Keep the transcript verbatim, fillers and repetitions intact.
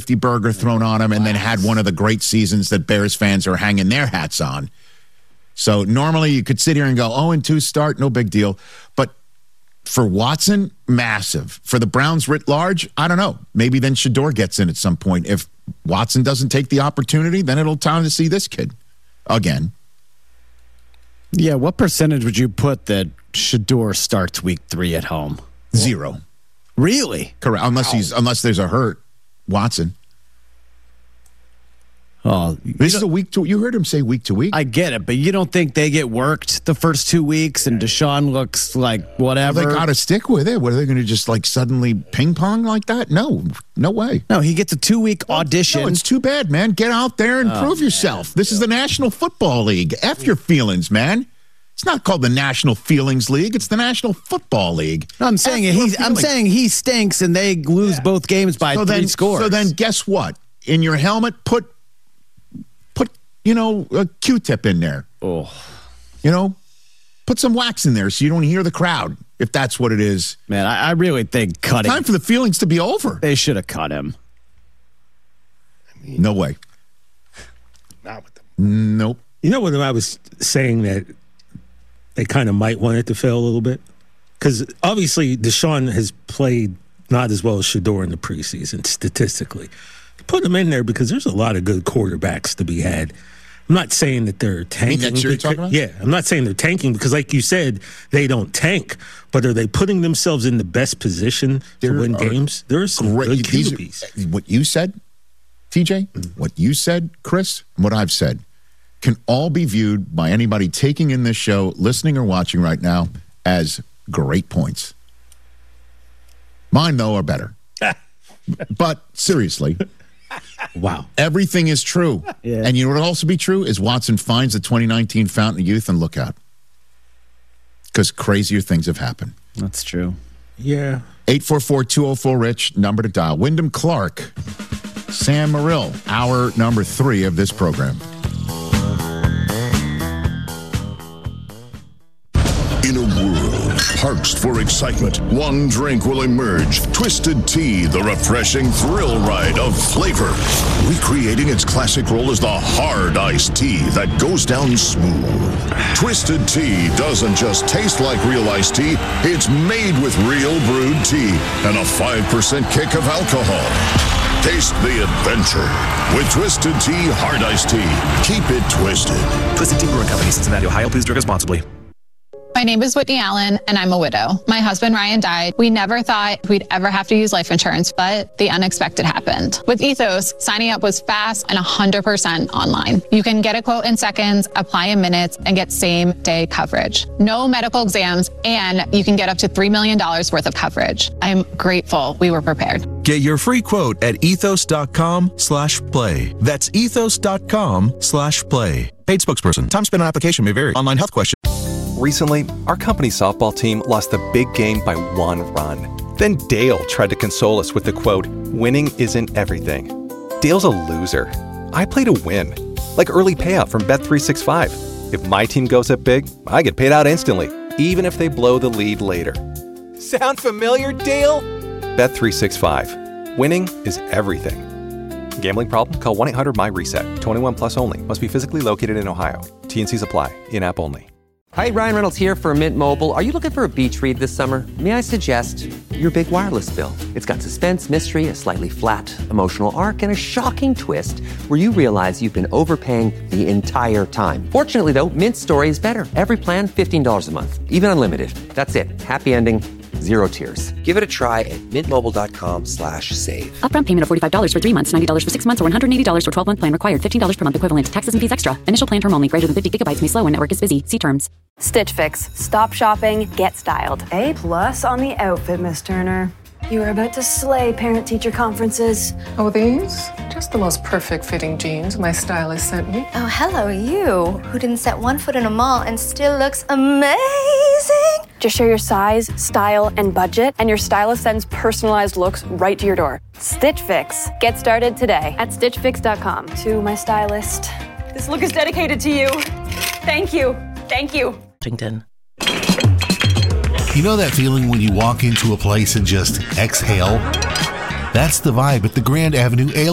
fifty burger thrown on him and then had one of the great seasons that Bears fans are hanging their hats on. So normally you could sit here and go, oh, and two start, no big deal. But for Watson, massive. For the Browns writ large, I don't know. Maybe then Shedeur gets in at some point. If Watson doesn't take the opportunity, then it'll time to see this kid again. Yeah, what percentage would you put that Shedeur starts week three at home? Zero. Really? Correct. Unless he's unless there's a hurt Watson. Oh, this is a week to. You heard him say week to week. I get it, but you don't think they get worked the first two weeks and Deshaun looks like whatever? Well, they got to stick with it. What are they going to just like suddenly ping pong like that? No, no way. No, he gets a two week audition. No, it's too bad, man. Get out there and oh, prove yourself. Man. This is the National Football League. F your feelings, man. It's not called the National Feelings League. It's the National Football League. No, I'm saying he's. I'm saying he stinks, and they lose yeah. both games by so three then, scores. So then, guess what? In your helmet, put put you know a Q-tip in there. Oh, you know, put some wax in there so you don't hear the crowd. If that's what it is, man, I, I really think cutting. Time for the feelings to be over. They should have cut him. I mean, no way. Not with them. Nope. You know what I was saying that. They kind of might want it to fail a little bit. Because obviously Deshaun has played not as well as Shedeur in the preseason, statistically. Put him in there because there's a lot of good quarterbacks to be had. I'm not saying that they're tanking. Next year you're talking about? Yeah, I'm not saying they're tanking because, like you said, they don't tank. But are they putting themselves in the best position there to win games? There are some great, good Q Bs. Are, what you said, T J, mm-hmm. what you said, Chris, and what I've said, can all be viewed by anybody taking in this show, listening or watching right now, as great points. Mine, though, are better. But seriously, wow, everything is true. Yeah. And you know what will also be true is Watson finds the twenty nineteen Fountain of Youth and look out. Because crazier things have happened. That's true. Yeah. eight four four, two oh four, RICH, number to dial. Wyndham Clark, Sam Morrill, hour number three of this program. In a world parched for excitement, one drink will emerge. Twisted Tea, the refreshing thrill ride of flavor. Recreating its classic role as the hard iced tea that goes down smooth. Twisted Tea doesn't just taste like real iced tea, it's made with real brewed tea and a five percent kick of alcohol. Taste the adventure with Twisted Tea Hard Iced Tea. Keep it twisted. Twisted Tea Brewing Company, Cincinnati, Ohio. Please drink responsibly. My name is Whitney Allen, and I'm a widow. My husband, Ryan, died. We never thought we'd ever have to use life insurance, but the unexpected happened. With Ethos, signing up was fast and one hundred percent online. You can get a quote in seconds, apply in minutes, and get same-day coverage. No medical exams, and you can get up to three million dollars worth of coverage. I'm grateful we were prepared. Get your free quote at ethos.com slash play. That's ethos.com slash play. Paid spokesperson. Time spent on application may vary. Online health question. Recently, our company softball team lost the big game by one run. Then Dale tried to console us with the quote, "Winning isn't everything." Dale's a loser. I play to win. Like early payout from Bet three sixty-five. If my team goes up big, I get paid out instantly, even if they blow the lead later. Sound familiar, Dale? Bet three sixty-five. Winning is everything. Gambling problem? Call one eight hundred my reset. twenty-one plus only. Must be physically located in Ohio. T N Cs apply. In-app only. Hi, Ryan Reynolds here for Mint Mobile. Are you looking for a beach read this summer? May I suggest your big wireless bill? It's got suspense, mystery, a slightly flat, emotional arc, and a shocking twist where you realize you've been overpaying the entire time. Fortunately, though, Mint's story is better. Every plan, fifteen dollars a month. Even unlimited. That's it. Happy ending. Zero tears. Give it a try at mintmobile.com slash save. Upfront payment of forty-five dollars for three months, ninety dollars for six months, or one hundred eighty dollars for twelve-month plan required. fifteen dollars per month equivalent. Taxes and fees extra. Initial plan term only. Greater than fifty gigabytes may slow when network is busy. See terms. Stitch Fix. Stop shopping. Get styled. A plus on the outfit, Miss Turner. You are about to slay parent-teacher conferences. Oh, these? Just the most perfect fitting jeans my stylist sent me. Oh, hello, you, who didn't set one foot in a mall and still looks amazing. Just share your size, style, and budget, and your stylist sends personalized looks right to your door. Stitch Fix. Get started today at stitch fix dot com. To my stylist. This look is dedicated to you. Thank you. Thank you. Washington. You know that feeling when you walk into a place and just exhale? That's the vibe at the Grand Avenue Ale